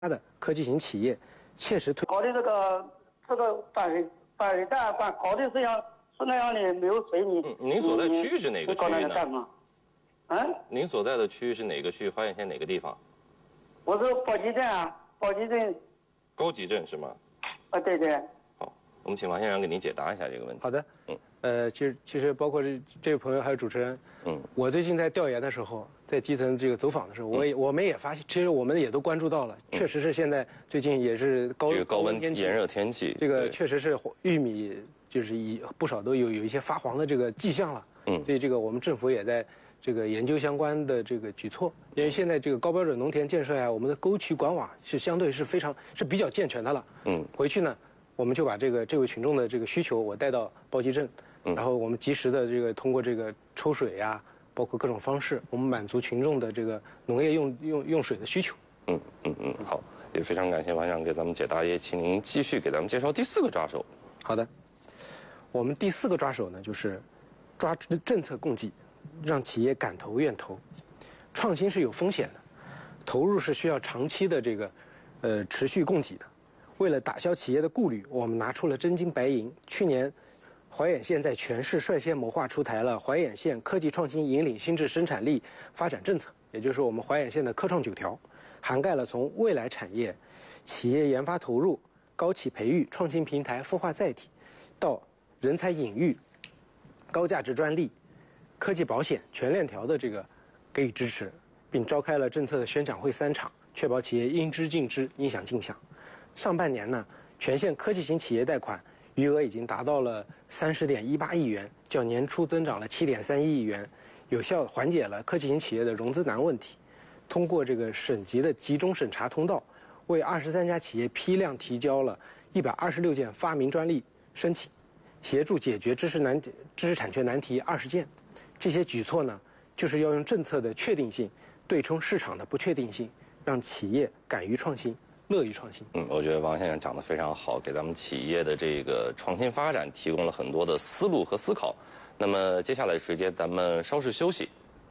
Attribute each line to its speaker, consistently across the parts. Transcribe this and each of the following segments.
Speaker 1: 的科技型企业切实推。
Speaker 2: 搞的这个短暂搞的是那样的，没有水泥。
Speaker 3: 您所在区域是哪个区域呢？
Speaker 2: 干嘛？
Speaker 3: 您所在的区域是哪个区域？华远县哪个地方？
Speaker 2: 我是宝鸡镇啊，宝鸡镇。
Speaker 3: 高级镇是吗？
Speaker 2: 啊，对对。
Speaker 3: 好，我们请王县长给您解答一下这个问题。
Speaker 1: 好的。其实包括这位朋友还有主持人，我最近在调研的时候，在基层这个走访的时候，我们也发现，其实我们也都关注到了，确实是现在最近也是高温
Speaker 3: 炎热天气，
Speaker 1: 这个确实是玉米就是不少都有一些发黄的这个迹象了。所以这个我们政府也在这个研究相关的这个举措，因为现在这个高标准农田建设呀，我们的沟渠管网是相对是比较健全的了。回去呢，我们就把这位群众的这个需求我带到宝鸡镇。然后我们及时的这个通过这个抽水呀，包括各种方式，我们满足群众的这个农业用水的需求。
Speaker 3: 好，也非常感谢王县长给咱们解答，也请您继续给咱们介绍第4个抓手。
Speaker 1: 好的，我们第4个抓手呢，就是抓政策供给，让企业敢投愿投。创新是有风险的，投入是需要长期的这个持续供给的。为了打消企业的顾虑，我们拿出了真金白银。去年，怀远县在全市率先谋划出台了怀远县科技创新引领新质生产力发展政策，也就是我们怀远县的科创9条，涵盖了从未来产业、企业研发投入、高企培育、创新平台孵化载体，到人才引育、高价值专利、科技保险全链条的这个给予支持，并召开了政策的宣讲会3场，确保企业应知尽知、应享尽享。上半年呢，全县科技型企业贷款余额已经达到了30.18亿元，较年初增长了7.31亿元，有效缓解了科技型企业的融资难问题。通过这个省级的集中审查通道，为23家企业批量提交了126件发明专利申请，协助解决知识产权难题20件。这些举措呢，就是要用政策的确定性对冲市场的不确定性，让企业敢于创新，乐于创新。
Speaker 3: 我觉得王县长讲得非常好，给咱们企业的这个创新发展提供了很多的思路和思考。那么接下来的时间，咱们稍事休息。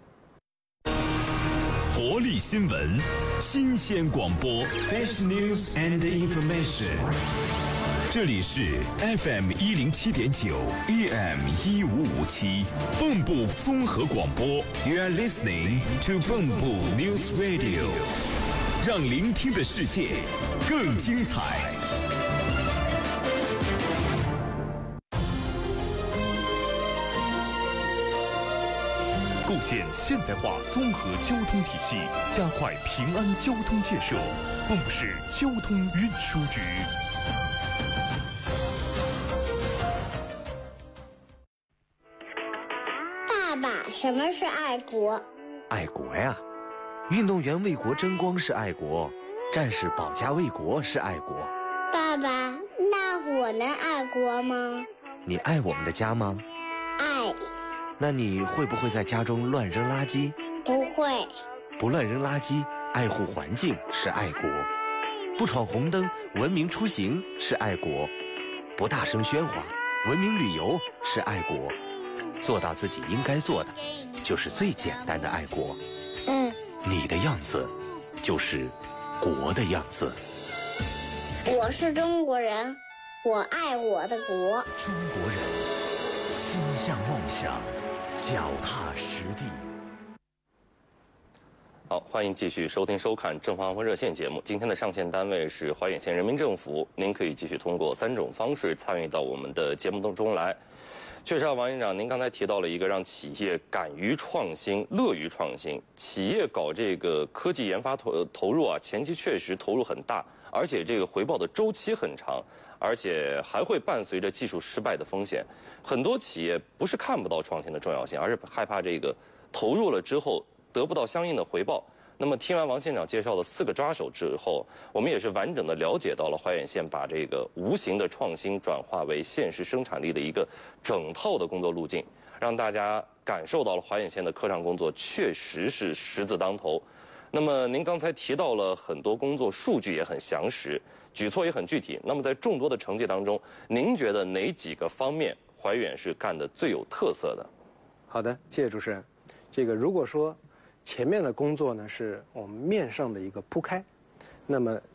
Speaker 4: 活力新闻，新鲜广播 ，Fresh News and Information。这里是 FM 107.9 AM 1557蚌埠综合广播 ，You are listening to 蚌埠 News Radio。让聆听的世界更精彩。构建现代化综合交通体系，加快平安交通建设。蚌埠市交通运输局。
Speaker 5: 爸爸，什么是爱国？
Speaker 6: 爱国呀！运动员为国争光是爱国，战士保家卫国是爱国。
Speaker 5: 爸爸，那我能爱国吗？
Speaker 6: 你爱我们的家吗？
Speaker 5: 爱。
Speaker 6: 那你会不会在家中乱扔垃圾？
Speaker 5: 不会。
Speaker 6: 不乱扔垃圾，爱护环境是爱国。不闯红灯，文明出行是爱国。不大声喧哗，文明旅游是爱国。做到自己应该做的，就是最简单的爱国。你的样子，就是国的样子。
Speaker 5: 我是中国人，我爱我的国。
Speaker 4: 中国人，心向梦想，脚踏实地。
Speaker 3: 好，欢迎继续收听收看《正方热线》节目。今天的上线单位是怀远县人民政府，您可以继续通过3种方式参与到我们的节目当中来。确实啊，王院长，您刚才提到了一个让企业敢于创新、乐于创新。企业搞这个科技研发投入啊，前期确实投入很大，而且这个回报的周期很长，而且还会伴随着技术失败的风险。很多企业不是看不到创新的重要性，而是害怕这个投入了之后得不到相应的回报。那么听完王县长介绍的4个抓手之后，我们也是完整的了解到了怀远县把这个无形的创新转化为现实生产力的一个整套的工作路径，让大家感受到了怀远县的科创工作确实是十字当头。那么您刚才提到了很多工作数据也很详实，举措也很具体。那么在众多的成绩当中，您觉得哪几个方面怀远是干得最有特色的？
Speaker 1: 好的，谢谢主持人。这个如果说前面的工作呢是我们面上的一个铺开，那么